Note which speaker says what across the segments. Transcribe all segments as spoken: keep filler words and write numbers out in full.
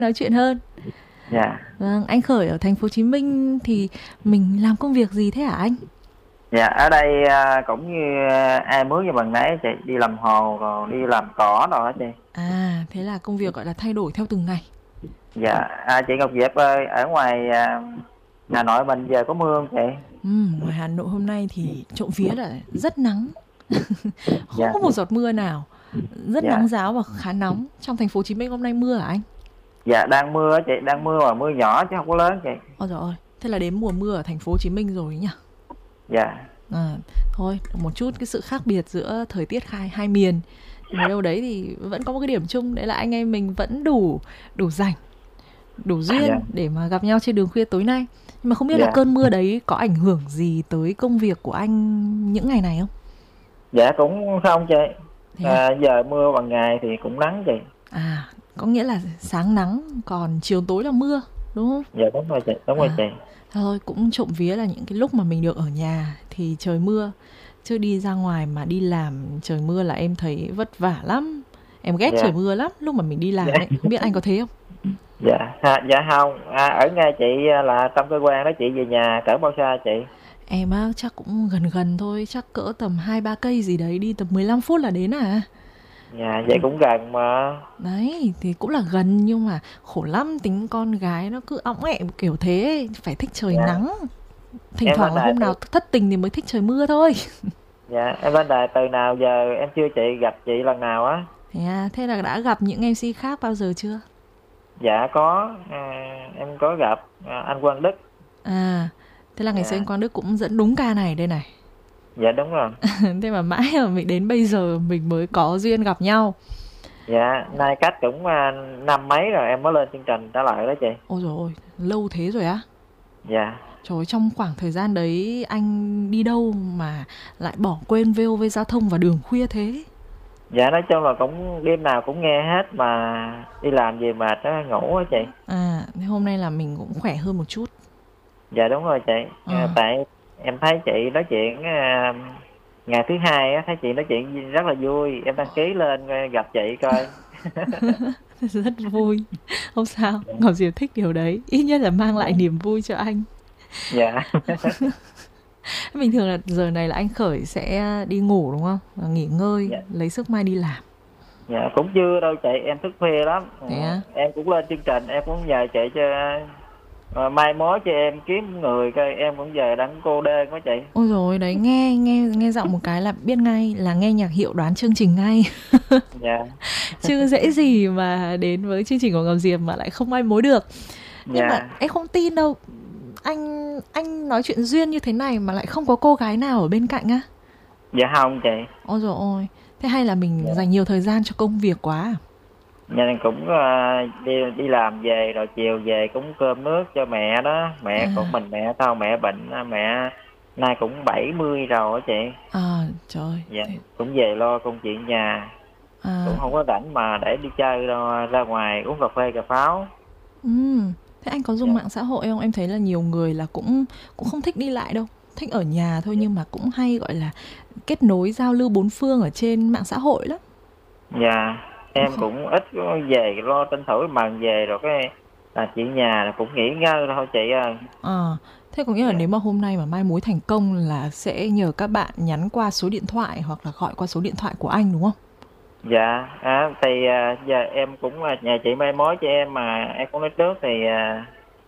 Speaker 1: nói chuyện hơn.
Speaker 2: Dạ.
Speaker 1: Vâng, anh Khởi ở thành phố Hồ Chí Minh thì mình làm công việc gì thế hả anh?
Speaker 2: Dạ, ở đây à, cũng như à, ai mướn như bằng nấy chị, đi làm hồ rồi đi làm cỏ rồi đó chị.
Speaker 1: À, thế là công việc gọi là thay đổi theo từng ngày.
Speaker 2: Dạ, à, chị Ngọc Diệp ơi, ở ngoài à, Hà Nội mình giờ có mưa không chị?
Speaker 1: Ừm, ngoài Hà Nội hôm nay thì trộm vía là rất nắng, không
Speaker 2: Dạ,
Speaker 1: có một giọt mưa nào, rất
Speaker 2: dạ,
Speaker 1: nắng ráo và khá nóng. Trong thành phố Hồ Chí Minh hôm nay mưa hả anh?
Speaker 2: dạ đang mưa á chị, đang mưa mà mưa nhỏ chứ không có lớn chị.
Speaker 1: Ôi trời ơi, thế là đến mùa mưa ở thành phố Hồ Chí Minh rồi ấy nhỉ?
Speaker 2: Dạ,
Speaker 1: À, thôi, một chút cái sự khác biệt giữa thời tiết hai hai miền. Nhưng mà đâu đấy thì vẫn có một cái điểm chung, đấy là anh em mình vẫn đủ đủ rảnh, đủ
Speaker 2: dạ,
Speaker 1: duyên để mà gặp nhau trên đường khuya tối nay. Nhưng mà không biết là
Speaker 2: dạ,
Speaker 1: cơn mưa đấy có ảnh hưởng gì tới công việc của anh những ngày này không?
Speaker 2: dạ cũng không chị.
Speaker 1: Thế à?
Speaker 2: À, giờ mưa bằng ngày thì cũng nắng chị.
Speaker 1: À, có nghĩa là sáng nắng còn chiều tối là mưa, đúng không?
Speaker 2: Dạ đúng rồi chị, đúng rồi
Speaker 1: À,
Speaker 2: chị.
Speaker 1: thôi cũng trộm vía là những cái lúc mà mình được ở nhà thì trời mưa, chứ đi ra ngoài mà đi làm trời mưa là em thấy vất vả lắm. Em ghét trời
Speaker 2: Dạ,
Speaker 1: mưa lắm lúc mà mình đi
Speaker 2: dạ,
Speaker 1: làm ấy, không biết anh có thế không?
Speaker 2: dạ, ha, dạ không. À, ở ngay chị à, là trong cơ quan đó chị, về nhà cỡ bao xa chị?
Speaker 1: Em á chắc cũng gần gần thôi, chắc cỡ tầm hai ba cây gì đấy, đi tầm mười lăm phút là đến à.
Speaker 2: Dạ, vậy cũng gần mà.
Speaker 1: Đấy, thì cũng là gần nhưng mà khổ lắm, tính con gái nó cứ õng ẹm kiểu thế ấy, phải thích trời
Speaker 2: Dạ,
Speaker 1: nắng. Thỉnh
Speaker 2: em lên
Speaker 1: thoảng là
Speaker 2: đài
Speaker 1: hôm
Speaker 2: từ
Speaker 1: nào thất tình thì mới thích trời mưa thôi.
Speaker 2: dạ em lên đài từ nào giờ em chưa chị gặp chị lần nào á?
Speaker 1: Thế à, thế là đã gặp những em xê khác bao giờ chưa?
Speaker 2: Dạ có, à, em có gặp à, anh Quang Đức.
Speaker 1: À, thế là ngày xưa anh
Speaker 2: Dạ,
Speaker 1: Quang Đức cũng dẫn đúng ca này đây này.
Speaker 2: dạ đúng rồi.
Speaker 1: Thế mà mãi mà mình đến bây giờ mình mới có duyên gặp nhau.
Speaker 2: Dạ, nay cách cũng à, năm mấy rồi em mới lên chương trình trở lại đó chị.
Speaker 1: Ôi dồi ôi, lâu thế rồi á.
Speaker 2: Dạ,
Speaker 1: Trời ơi, trong khoảng thời gian đấy anh đi đâu mà lại bỏ quên vê o vê Giao thông và đường khuya thế?
Speaker 2: dạ nói chung là cũng đêm nào cũng nghe hết mà đi làm gì mệt đó ngủ á chị.
Speaker 1: À, thế hôm nay là mình cũng khỏe hơn một chút.
Speaker 2: Dạ đúng rồi chị. À,
Speaker 1: À,
Speaker 2: tại em thấy chị nói chuyện à, ngày thứ hai á, thấy chị nói chuyện rất là vui, em đăng ký lên à, gặp chị coi.
Speaker 1: rất vui. Không sao, Ngọc Diệp thích điều đấy. Ít nhất là mang lại niềm vui cho anh.
Speaker 2: Dạ.
Speaker 1: Bình thường là giờ này là anh Khởi sẽ đi ngủ đúng không? Và nghỉ ngơi,
Speaker 2: Dạ.
Speaker 1: lấy sức mai đi làm.
Speaker 2: Dạ cũng chưa đâu chị, em thức khuya lắm. Ờ,
Speaker 1: Thế á?
Speaker 2: em cũng lên chương trình, em cũng nhờ chị cho ờ, mai mối cho em kiếm người coi, em cũng giờ đang cô đơn quá chị.
Speaker 1: Ôi rồi đấy, nghe nghe nghe giọng một cái là biết ngay là nghe nhạc hiệu đoán chương trình ngay.
Speaker 2: Dạ,
Speaker 1: Chứ dễ gì mà đến với chương trình của Ngọc Diệp mà lại không mai mối được. Nhưng mà
Speaker 2: dạ,
Speaker 1: em không tin đâu. Anh anh nói chuyện duyên như thế này mà lại không có cô gái nào ở bên cạnh á.
Speaker 2: dạ không chị.
Speaker 1: Ôi dồi ôi. Thế hay là mình
Speaker 2: Dạ,
Speaker 1: dành nhiều thời gian cho công việc quá à?
Speaker 2: nhà em cũng ờ, đi đi làm về rồi chiều về cũng cơm nước cho mẹ đó, mẹ cũng
Speaker 1: À,
Speaker 2: mình mẹ tao mẹ bệnh, mẹ nay cũng bảy mươi rồi á chị.
Speaker 1: à trời ơi.
Speaker 2: Dạ,
Speaker 1: Thế,
Speaker 2: cũng về lo công chuyện nhà, cũng
Speaker 1: à,
Speaker 2: không có rảnh mà để đi chơi đâu, ra ngoài uống cà phê cà pháo.
Speaker 1: ừm. Thế anh có dùng
Speaker 2: Dạ.
Speaker 1: mạng xã hội không? Em thấy là nhiều người là cũng cũng không thích đi lại đâu. Thích ở nhà thôi nhưng mà cũng hay gọi là kết nối giao lưu bốn phương ở trên mạng xã hội lắm.
Speaker 2: Dạ,
Speaker 1: Cũng
Speaker 2: em
Speaker 1: không.
Speaker 2: cũng ít có về lo tranh thủ mà về rồi cái là chị nhà là cũng nghỉ ngơi thôi chị ơi.
Speaker 1: À, thế có nghĩa là
Speaker 2: Dạ,
Speaker 1: nếu mà hôm nay mà mai mối thành công là sẽ nhờ các bạn nhắn qua số điện thoại hoặc là gọi qua số điện thoại của anh đúng không?
Speaker 2: dạ à, thì à, giờ em cũng à, nhờ chị mai mối cho em mà em cũng nói trước thì à,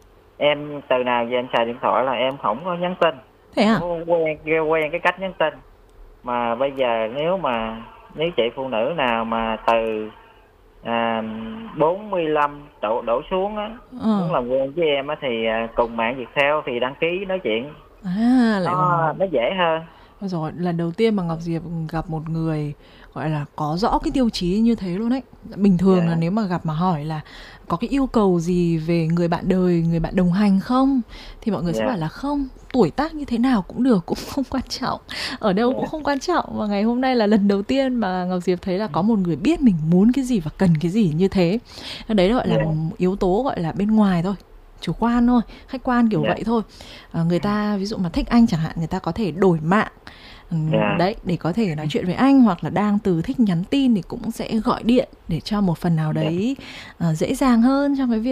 Speaker 2: em từ nào giờ em xài điện thoại là em không có nhắn tin,
Speaker 1: Thế
Speaker 2: không
Speaker 1: à?
Speaker 2: có quen quen cái cách nhắn tin. Mà bây giờ nếu mà nếu chị phụ nữ nào mà từ à, bốn mươi lăm đổ đổ xuống á,
Speaker 1: Ờ.
Speaker 2: muốn làm quen với em á thì à, cùng mạng Viettel thì đăng ký nói chuyện
Speaker 1: À, lại còn
Speaker 2: nó nó dễ hơn.
Speaker 1: ôi rồi lần đầu tiên mà Ngọc Diệp gặp một người gọi là có rõ cái tiêu chí như thế luôn đấy. Bình thường là
Speaker 2: Dạ,
Speaker 1: nếu mà gặp mà hỏi là có cái yêu cầu gì về người bạn đời, người bạn đồng hành không? Thì mọi người sẽ
Speaker 2: dạ,
Speaker 1: bảo là không, tuổi tác như thế nào cũng được, cũng không quan trọng. Ở đâu cũng
Speaker 2: dạ,
Speaker 1: không quan trọng. Và ngày hôm nay là lần đầu tiên mà Ngọc Diệp thấy là có một người biết mình muốn cái gì và cần cái gì như thế. Đấy gọi là
Speaker 2: dạ,
Speaker 1: một yếu tố gọi là bên ngoài thôi, chủ quan thôi, khách quan kiểu
Speaker 2: dạ,
Speaker 1: vậy thôi. À, người ta ví dụ mà thích anh chẳng hạn, người ta có thể đổi mạng Ừ,
Speaker 2: Dạ.
Speaker 1: đấy, để có thể nói chuyện với anh, hoặc là đang từ thích nhắn tin thì cũng sẽ gọi điện để cho một phần nào
Speaker 2: Dạ.
Speaker 1: đấy ờ, dễ dàng hơn trong cái việc